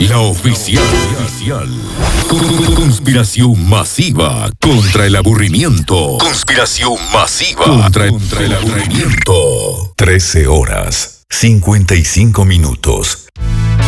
La oficial. Conspiración masiva contra el aburrimiento. Conspiración masiva contra el aburrimiento. 13 horas, 55 minutos.